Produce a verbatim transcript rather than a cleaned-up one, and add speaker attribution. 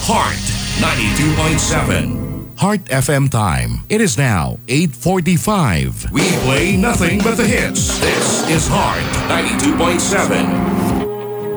Speaker 1: Heart ninety-two point seven. Heart F M time. It is now eight forty-five. We play nothing but the hits. This is Heart ninety-two point seven.